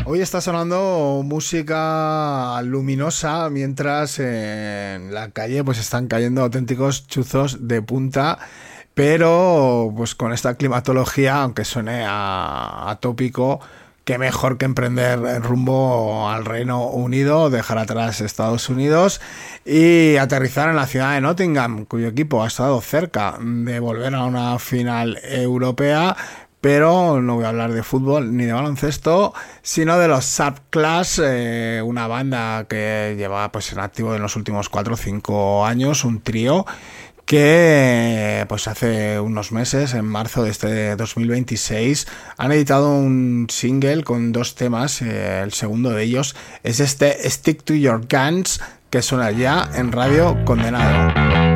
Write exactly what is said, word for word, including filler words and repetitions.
Hoy está sonando música luminosa mientras en la calle pues están cayendo auténticos chuzos de punta, pero pues con esta climatología, aunque suene a, a tópico, qué mejor que emprender rumbo al Reino Unido, dejar atrás Estados Unidos y aterrizar en la ciudad de Nottingham, cuyo equipo ha estado cerca de volver a una final europea. Pero no voy a hablar de fútbol ni de baloncesto, sino de los Subclass, eh, una banda que lleva pues en activo en los últimos cuatro o cinco años, un trío que pues hace unos meses, en marzo de este dos mil veintiséis, han editado un single con dos temas. Eh, el segundo de ellos es este Stick to Your Guns, que suena ya en Radio Condenado.